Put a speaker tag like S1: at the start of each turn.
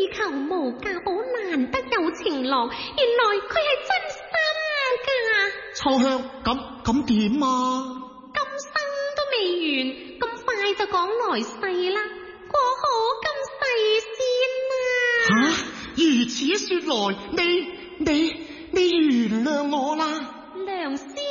S1: 求無價寶難得有情郎，原來佢係真心㗎。
S2: 秋香，咁點啊？
S1: 今生都未完，咁快就講來世啦，過好今世先啊！
S2: 如此說來，你原諒我啦。
S1: 良師